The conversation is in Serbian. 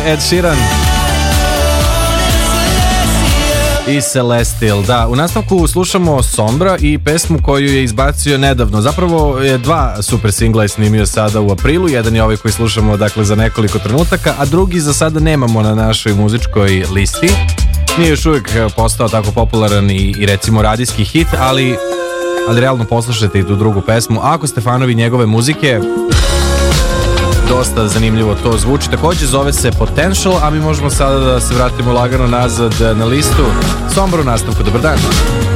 Ed Sheeran i Celestial. Da, u nastavku slušamo Sombra i pesmu koju je izbacio nedavno. Zapravo je 2 super singla snimio sada u aprilu. Jedan je ovaj koji slušamo dakle za nekoliko trenutaka, a drugi za sada nemamo na našoj muzičkoj listi. Nije još uvijek postao tako popularan i recimo radijski hit, ali realno poslušajte i tu drugu pesmu. Ako ste fanovi njegove muzike, dosta zanimljivo to zvuči. Također zove se Potential, a mi možemo sada da se vratimo lagano nazad na listu. Sombra u nastavku, dobar dan.